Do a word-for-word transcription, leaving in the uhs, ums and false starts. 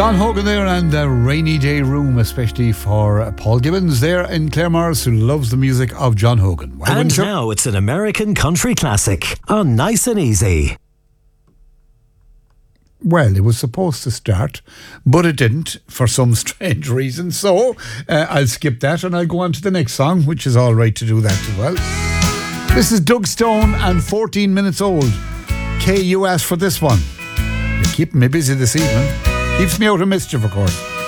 John Hogan there and the Rainy Day Room, especially for Paul Gibbons there in Claremorris, who loves the music of John Hogan. Well, and now it's an American country classic on Nice and Easy. Well, it was supposed to start, but it didn't for some strange reason. So uh, I'll skip that and I'll go on to the next song, which is all right to do that as well. This is Doug Stone and fourteen minutes old. Kay, you asked for this one. You're keeping me busy this evening. Keeps me out of mischief, of course.